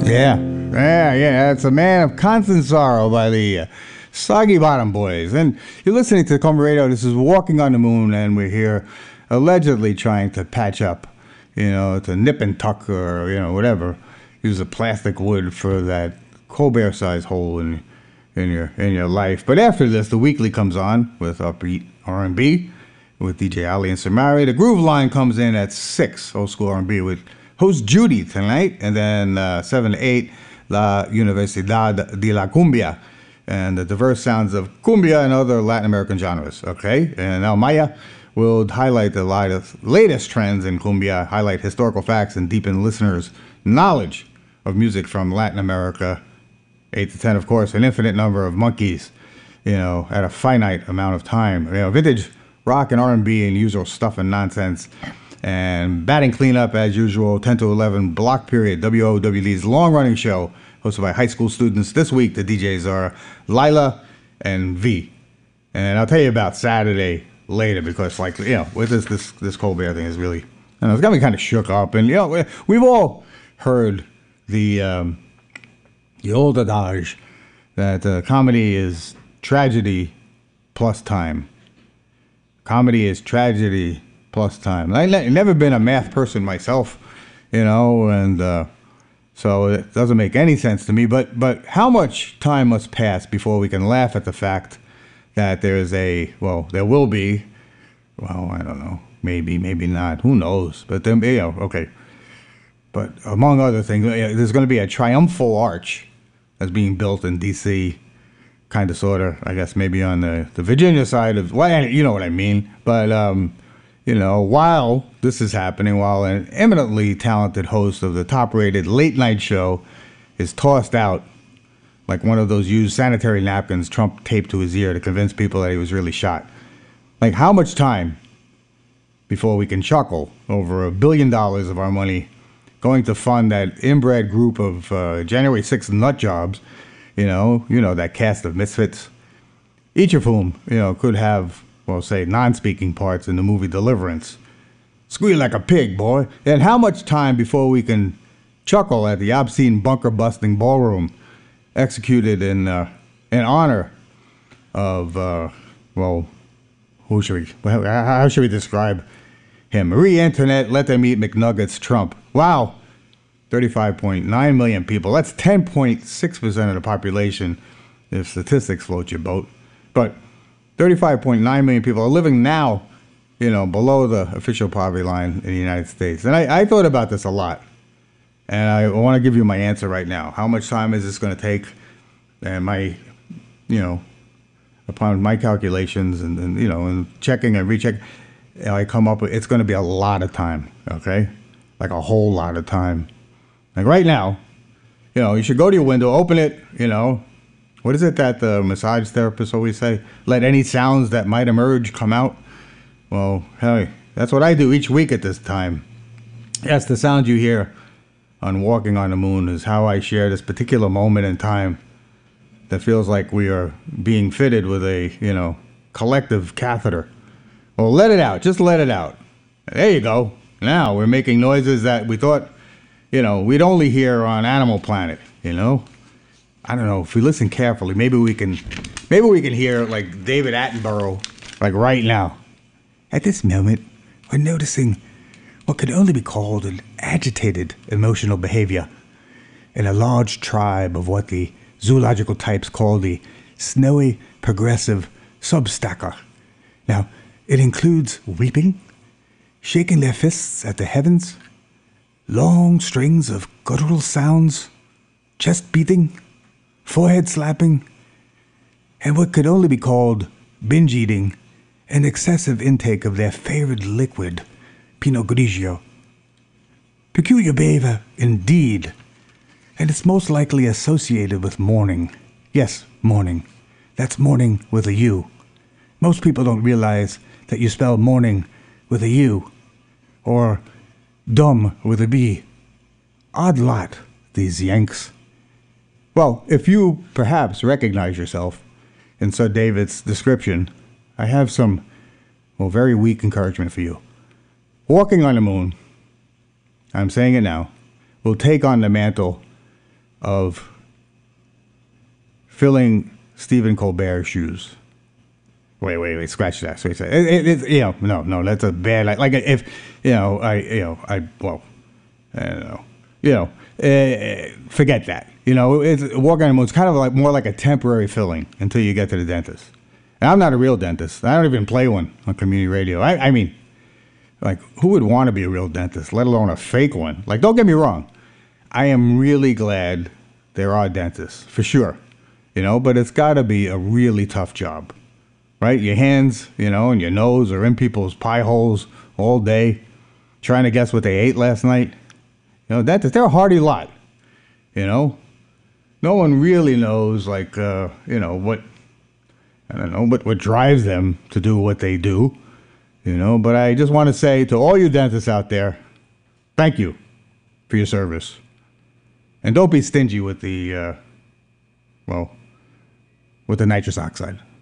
Yeah. It's a man of constant sorrow by the Soggy Bottom Boys. And you're listening to Comedy Radio. This is Walking on the Moon, and we're here allegedly trying to patch up, to nip and tuck or, whatever. Use a plastic wood for that Colbert-sized hole in your life. But after this, the weekly comes on with upbeat R&B with DJ Ali and Samari. The Groove Line comes in at 6, old school R&B with host Judy tonight, and then 7 to 8, La Universidad de la Cumbia, and the diverse sounds of cumbia and other Latin American genres. Okay, and now Maya will highlight the latest trends in cumbia, highlight historical facts, and deepen listeners' knowledge of music from Latin America. 8 to 10, of course, an infinite number of monkeys, at a finite amount of time. Vintage rock and R&B and usual stuff and nonsense. And batting cleanup, as usual, 10 to 11 block period, WOWD's long-running show, hosted by high school students. This week, the DJs are Lila and V. And I'll tell you about Saturday later, because, with this Colbert thing is really, it's got me kind of shook up. And, we've all heard the old adage that comedy is tragedy plus time. Comedy is tragedy plus time. I've never been a math person myself, and so it doesn't make any sense to me. But how much time must pass before we can laugh at the fact that there will be, I don't know, maybe not, who knows? But then, okay. But among other things, there's going to be a triumphal arch that's being built in D.C., kind of, sort of, I guess maybe on the Virginia side of, you know what I mean. But, while this is happening, while an eminently talented host of the top-rated late-night show is tossed out like one of those used sanitary napkins Trump taped to his ear to convince people that he was really shot. Like, how much time before we can chuckle over $1 billion of our money going to fund that inbred group of January 6th nut jobs, that cast of misfits, each of whom, could have, say, non-speaking parts in the movie Deliverance. Squeal like a pig, boy. And how much time before we can chuckle at the obscene bunker-busting ballroom executed in honor of, how should we describe him? Marie Antoinette, let them eat McNuggets, Trump. Wow. 35.9 million people. That's 10.6% of the population, if statistics float your boat. But 35.9 million people are living now, below the official poverty line in the United States. And I thought about this a lot. And I want to give you my answer right now. How much time is this going to take? And my, upon my calculations and checking and rechecking, I come up with, it's going to be a lot of time, okay? Like a whole lot of time. Like right now, you should go to your window, open it, what is it that the massage therapists always say? Let any sounds that might emerge come out. Well, hey, that's what I do each week at this time. Yes, the sound you hear on Walking on the Moon is how I share this particular moment in time that feels like we are being fitted with a, collective catheter. Well, let it out. Just let it out. There you go. Now we're making noises that we thought, we'd only hear on Animal Planet, I don't know, if we listen carefully, maybe we can hear like David Attenborough, like right now. At this moment, we're noticing what could only be called an agitated emotional behavior in a large tribe of what the zoological types call the snowy progressive substacker. Now, it includes weeping, shaking their fists at the heavens, long strings of guttural sounds, chest beating, forehead slapping, and what could only be called binge eating and excessive intake of their favorite liquid, Pinot Grigio. Peculiar behavior indeed, and it's most likely associated with mourning. Yes, mourning. That's mourning with a U. Most people don't realize that you spell mourning with a U, or dumb with a B. Odd lot, these Yanks. Well, if you perhaps recognize yourself in Sir David's description, I have some, very weak encouragement for you. Walking on the Moon, I'm saying it now, will take on the mantle of filling Stephen Colbert's shoes. Wait, scratch that. So no, that's a bad, like if, I don't know, forget that. It's walking on the moon. It's kind of like more like a temporary filling until you get to the dentist. And I'm not a real dentist. I don't even play one on community radio. I mean, like, who would want to be a real dentist, let alone a fake one? Like, don't get me wrong. I am really glad there are dentists, for sure. But it's got to be a really tough job, right? Your hands, and your nose are in people's pie holes all day, trying to guess what they ate last night. Dentists, they're a hardy lot, No one really knows, like, what, I don't know, what drives them to do what they do, But I just want to say to all you dentists out there, thank you for your service. And don't be stingy with the, with the nitrous oxide.